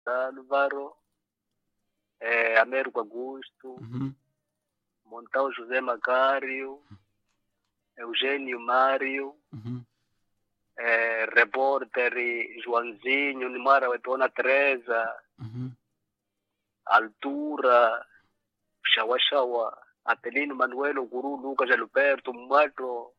Álvaro, Américo Augusto, Montão José Macário, Eugênio Mário, repórter Joãozinho, Nimara Wetona Teresa, Altura, Shawa, Atelino Manuelo Guru, Lucas Aluberto, Mato,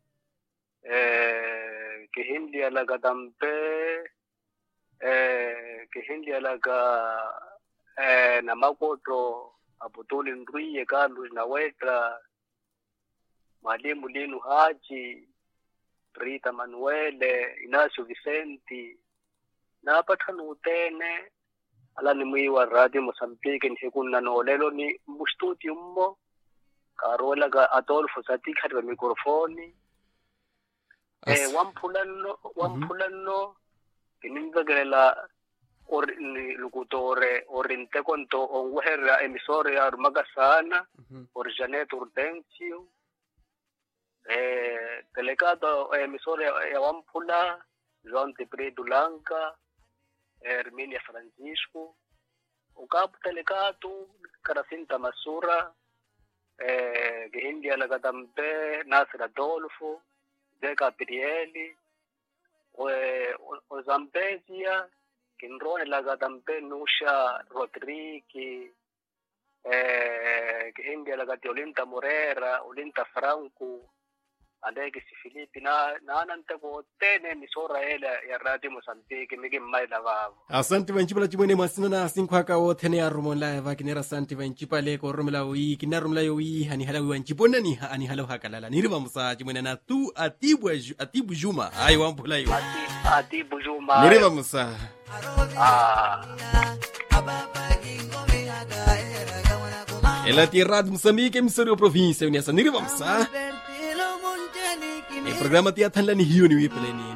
Kihindi Alaga Dampe, Kihindi Alaga Namakoto, Apotoli Nruye, Carlos Nawetra, Mwalimu Linu Haji, Rita Manuele, Inacio Vicenti, na patano utene ala ni mwi wa Radio Mozambique ni kuna no lelo ni mustudio mo Carola ga Adolfo Sadik hadi mikrofoni wampulano kiningagelela ni lukutore orinte konto onwehera emisore ya Magasana Janet Urdencio delegado emisore ya Wampula João de Preto Lanca Herminia Francisco o capo delegado Caracinta Masura India Lagatambe Nasser Adolfo De Gabrieli o Zambezia Kinrone Lagatambe Nusha Rodriguez India Lagati Olinta Morera Olinta Franco Andege si Filipi na nante ko tene misora ele ya Radio Mozambique mige maila vavo. Asante vanchipala chimwene masina na sinkhwaka wo tene ya rumonla eva kinera asante vanchipale ko rumela wi kinarumla yo wi hani hala wi vanchipona ni ani hala hakalala niriva musa chimwene na tu atibu juma ai wampula yo atibu juma niriva musa ela tierra de Moçambique misori província unesa niriva musa. El programa tiya thanla ni hiyo ni wipeleni